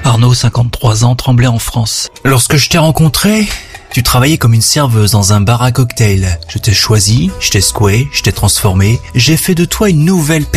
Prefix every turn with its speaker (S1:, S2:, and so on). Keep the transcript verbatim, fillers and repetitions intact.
S1: Arnaud, cinquante-trois ans, Tremblay en France. Lorsque je t'ai rencontré, tu travaillais comme une serveuse dans un bar à cocktail. Je t'ai choisi, je t'ai secoué, je t'ai transformé. J'ai fait de toi une nouvelle personne.